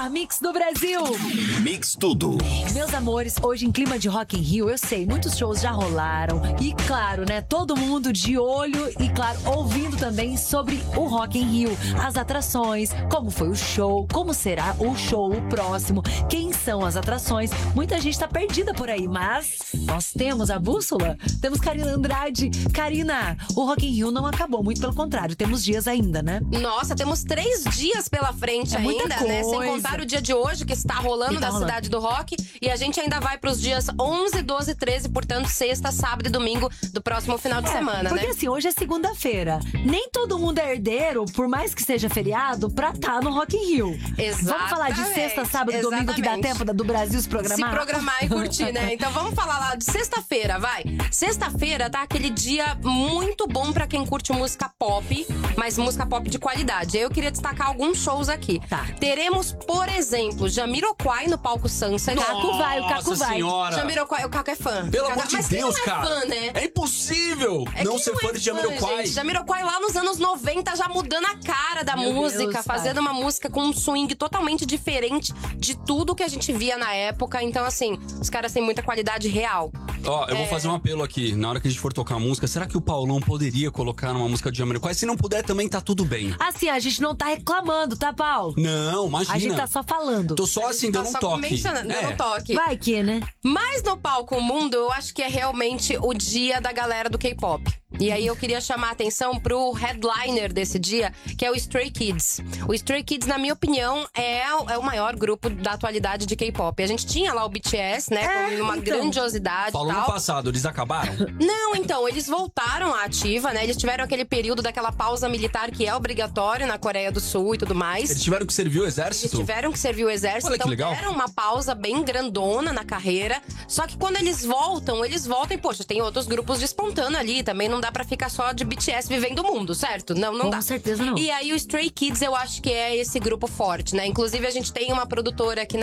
melhor mix do Brasil. Mix Tudo. Meus amores, hoje em clima de Rock in Rio, eu sei, muitos shows já rolaram. E claro, né, todo mundo de olho e claro, ouvindo também sobre o Rock in Rio. As atrações, como foi o show, como será o show, o próximo, quem são as atrações. Muita gente tá perdida por aí, mas nós temos a bússola. Temos Karina Andrade. Karina, o Rock in Rio não acabou, muito pelo contrário, temos dias ainda, né? Nossa, temos 3 dias pela frente ainda, né? Sem contar o dia de hoje, que está rolando na Cidade do Rock. E a gente ainda vai pros dias 11, 12 e 13, portanto, sexta, sábado e domingo do próximo final de semana, porque né? assim, hoje é segunda-feira. Nem todo mundo é herdeiro, por mais que seja feriado, pra estar no Rock in Rio. Exatamente. Vamos falar de sexta, sábado e domingo, que dá tempo do Brasil se programar? Se programar e curtir, né? Então vamos falar lá de sexta-feira, vai. Sexta-feira tá aquele dia muito bom pra quem curte música pop, mas música pop de qualidade. Eu queria destacar alguns shows aqui. Tá. Teremos, por exemplo, Jamiroquai no palco Sunset. Caco vai, o Caco vai. Senhora. Jamiroquai, o Caco é fã. Pelo amor de Mas quem Deus, não é cara. fã, né? É impossível É não quem ser fã de Jamiroquai. gente. Jamiroquai lá nos anos 90 já mudando a cara da Meu música, Deus, fazendo uma música com um swing totalmente diferente de tudo que a gente via na época. Então, assim, os caras têm muita qualidade real. Ó, eu vou fazer um apelo aqui. Na hora que a gente for tocar a música, será que o Paulão poderia colocar uma música de Jamiroquai? Se não puder, também tá tudo bem. Assim, a gente não tá reclamando, tá, Paulo? Não, imagina. A gente tá só falando. Tô só assim, dando um Só toque. mencionando, dando um toque. Vai que, né? Mas no palco mundo, eu acho que é realmente o dia da galera do K-pop. E aí eu queria chamar a atenção pro headliner desse dia, que é o Stray Kids. O Stray Kids, na minha opinião, é o maior grupo da atualidade de K-pop. A gente tinha lá o BTS, né, com uma então. grandiosidade e Falou tal. no passado, eles acabaram? Não, então, eles voltaram à ativa, né? Eles tiveram aquele período daquela pausa militar que é obrigatório na Coreia do Sul e tudo mais. Eles tiveram que servir o Eles exército? tiveram que servir o exército, Olha que então legal. deram uma pausa bem grandona na carreira. Só que quando eles voltam e, poxa, tem outros grupos despontando ali. Também não dá pra ficar só de BTS vivendo o mundo, certo? Não Com dá. certeza não. E aí o Stray Kids eu acho que é esse grupo forte, né? Inclusive a gente tem uma produtora aqui